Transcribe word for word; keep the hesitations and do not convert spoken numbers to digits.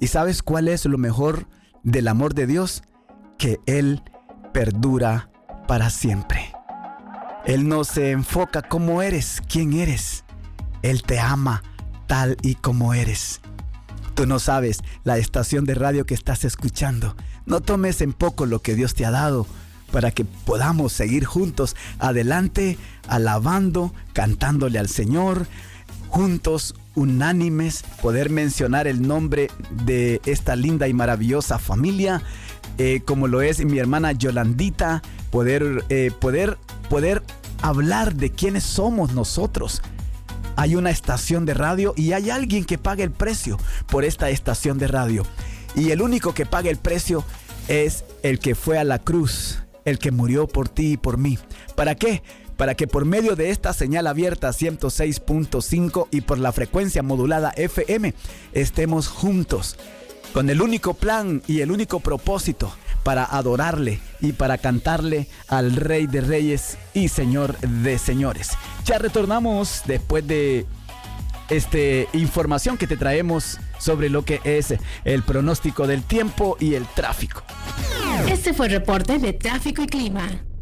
¿Y sabes cuál es lo mejor del amor de Dios? Que Él perdura para siempre. Él no se enfoca cómo eres, quién eres. Él te ama tal y como eres. Tú no sabes la estación de radio que estás escuchando. No tomes en poco lo que Dios te ha dado para que podamos seguir juntos adelante, alabando, cantándole al Señor, juntos, unánimes, poder mencionar el nombre de esta linda y maravillosa familia, eh, como lo es mi hermana Yolandita, poder, eh, poder, poder hablar de quiénes somos nosotros. Hay una estación de radio y hay alguien que paga el precio por esta estación de radio. Y el único que paga el precio es el que fue a la cruz, el que murió por ti y por mí. ¿Para qué? Para que por medio de esta señal abierta ciento seis punto cinco y por la frecuencia modulada F M estemos juntos con el único plan y el único propósito para adorarle y para cantarle al Rey de Reyes y Señor de Señores. Ya retornamos después de esta información que te traemos sobre lo que es el pronóstico del tiempo y el tráfico. Este fue el reporte de tráfico y clima.